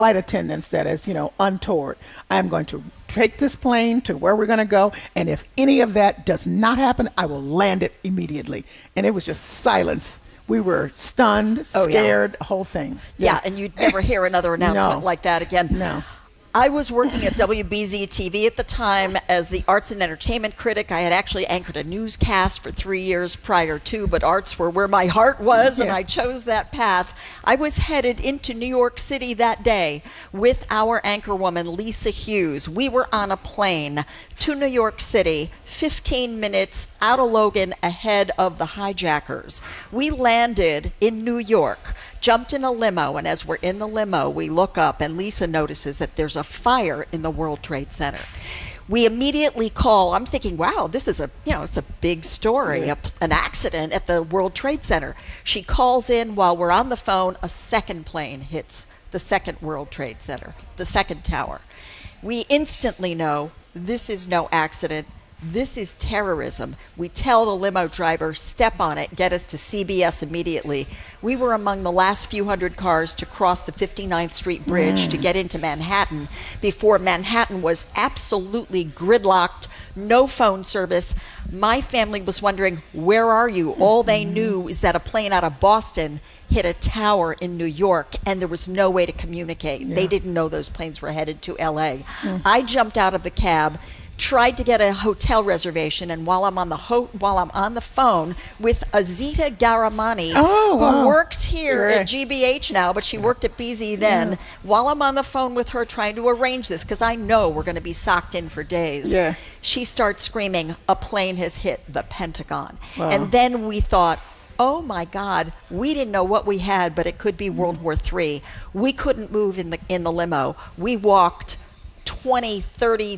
flight attendants that is, untoward. I'm going to take this plane to where we're going to go, and if any of that does not happen, I will land it immediately. And it was just silence. We were stunned, scared, the whole thing. Yeah, and you'd never hear another announcement like that again. No. I was working at WBZ TV at the time as the arts and entertainment critic. I had actually anchored a newscast for 3 years prior to, but arts were where my heart was, and I chose that path. I was headed into New York City that day with our anchorwoman, Lisa Hughes. We were on a plane to New York City, 15 minutes out of Logan ahead of the hijackers. We landed in New York, jumped in a limo, and as we're in the limo, we look up, and Lisa notices that there's a fire in the World Trade Center. We immediately call. I'm thinking, wow, this is it's a big story, an accident at the World Trade Center. She calls in while we're on the phone. A second plane hits the second World Trade Center, the second tower. We instantly know this is no accident. This is terrorism. We tell the limo driver, step on it, get us to CBS immediately. We were among the last few hundred cars to cross the 59th Street Bridge to get into Manhattan before Manhattan was absolutely gridlocked, no phone service. My family was wondering, where are you? All they knew is that a plane out of Boston hit a tower in New York, and there was no way to communicate. They didn't know those planes were headed to L.A. I jumped out of the cab, tried to get a hotel reservation, and while I'm on the phone with Azita Garamani, who works here at GBH now, but she worked at BZ then, while I'm on the phone with her trying to arrange this, because I know we're going to be socked in for days, she starts screaming, a plane has hit the Pentagon. And then we thought, oh my God, we didn't know what we had, but it could be World War III. We couldn't move in the limo. We walked 20, 30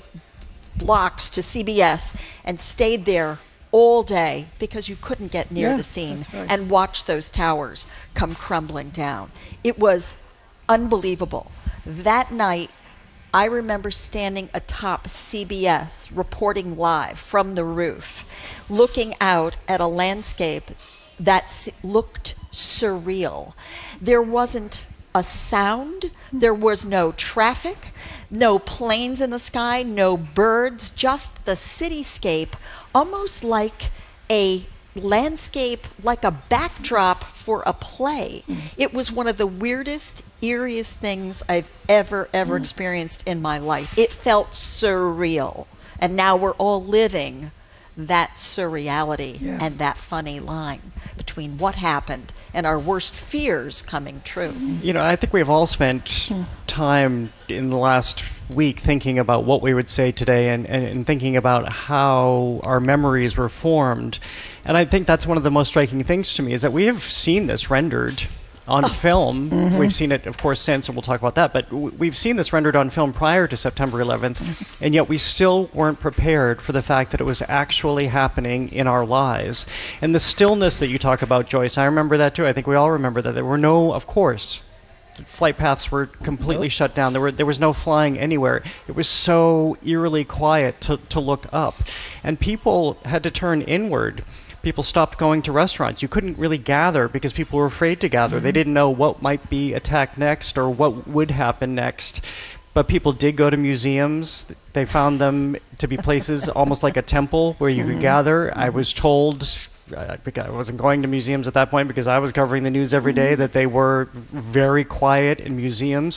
blocks to CBS and stayed there all day because you couldn't get near the scene and watch those towers come crumbling down. It was unbelievable. That night, I remember standing atop CBS, reporting live from the roof, looking out at a landscape that looked surreal. There wasn't a sound, there was no traffic, no planes in the sky, no birds, just the cityscape, almost like a landscape, like a backdrop for a play. It was one of the weirdest, eeriest things I've ever experienced in my life. It felt surreal. And now we're all living that surreality and that funny line between what happened and our worst fears coming true. I think we've all spent time in the last week thinking about what we would say today and thinking about how our memories were formed. And I think that's one of the most striking things to me is that we have seen this rendered on film. We've seen it, of course, since, and we'll talk about that, but we've seen this rendered on film prior to September 11th, and yet we still weren't prepared for the fact that it was actually happening in our lives. And the stillness that you talk about, Joyce, I remember that too. I think we all remember that. There were no, of course, flight paths were completely shut down. There was no flying anywhere. It was so eerily quiet to look up. And people had to turn inward. People stopped going to restaurants. You couldn't really gather because people were afraid to gather. They didn't know what might be attacked next or what would happen next. But people did go to museums. They found them to be places almost like a temple where you could gather. I was told, I wasn't going to museums at that point because I was covering the news every day, that they were very quiet in museums.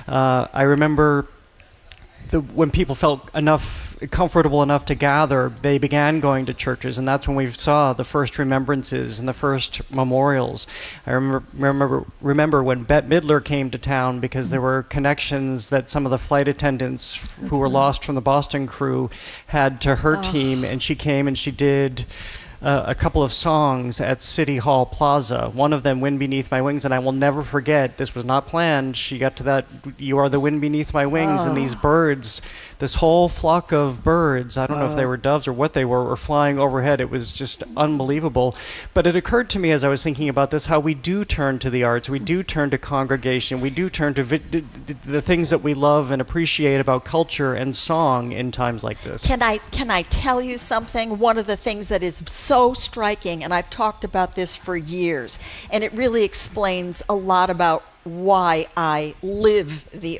I remember when people felt comfortable enough to gather, they began going to churches, and that's when we saw the first remembrances and the first memorials. I remember when Bette Midler came to town because there were connections that some of the flight attendants who were lost from the Boston crew had to her team, and she came and she did a couple of songs at City Hall Plaza. One of them, Wind Beneath My Wings, and I will never forget, this was not planned. She got to that, You Are the Wind Beneath My Wings, and these birds, this whole flock of birds, I don't know if they were doves or what they were flying overhead. It was just unbelievable. But it occurred to me as I was thinking about this, how we do turn to the arts, we do turn to congregation, we do turn to the things that we love and appreciate about culture and song in times like this. Can I tell you something? One of the things that is so striking, and I've talked about this for years, and it really explains a lot about why I live the